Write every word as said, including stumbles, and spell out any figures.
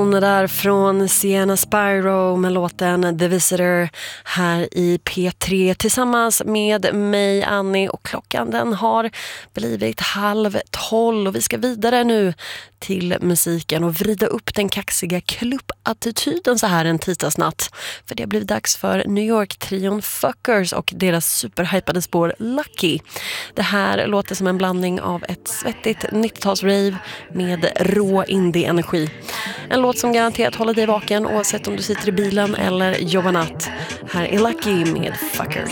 toner där från Sienna Spyro med låten The Visitor här i P tre tillsammans med mig, Annie, och klockan den har blivit halv tolv och vi ska vidare nu till musiken och vrida upp den kaxiga klubbattityden så här en tisdagsnatt. För det blev dags för New York-trion Fuckers och deras superhypade spår Lucky. Det här låter som en blandning av ett svettigt nittio-tals-rave med rå indie-energi. En låt som garanterat håller dig vaken oavsett om du sitter i bilen eller jobbar natt. Här är Lucky med Fuckers.